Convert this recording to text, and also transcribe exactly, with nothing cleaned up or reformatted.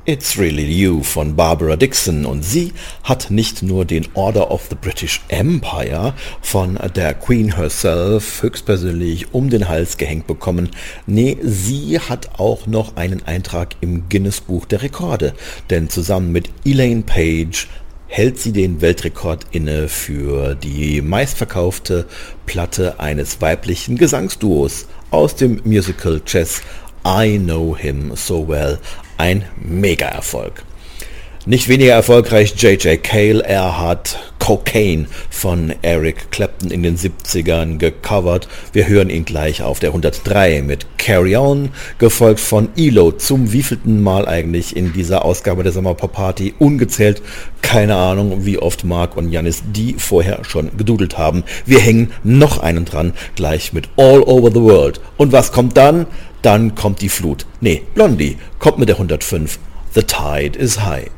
It's Really You von Barbara Dickson, und sie hat nicht nur den Order of the British Empire von der Queen herself höchstpersönlich um den Hals gehängt bekommen. Nee, sie hat auch noch einen Eintrag im Guinness-Buch der Rekorde, denn zusammen mit Elaine Paige hält sie den Weltrekord inne für die meistverkaufte Platte eines weiblichen Gesangsduos aus dem Musical Chess, I Know Him So Well. Ein Mega-Erfolg. Nicht weniger erfolgreich J J Cale. Er hat Cocaine von Eric Clapton in den siebzigern gecovert. Wir hören ihn gleich auf der hundertdrei mit Carry On, gefolgt von E L O. Zum wievielten Mal eigentlich in dieser Ausgabe der Sommerpop-Party? Ungezählt. Keine Ahnung, wie oft Mark und Janis die vorher schon gedudelt haben. Wir hängen noch einen dran, gleich mit All Over the World. Und was kommt dann? Dann kommt die Flut. Nee, Blondie kommt mit der hundertfünf. The Tide is High.